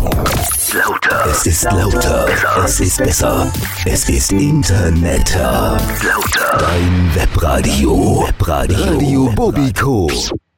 Lauter. Es ist lauter. Es ist besser. Es ist Internetter. Lauter. Dein Webradio. Radio Bobiko.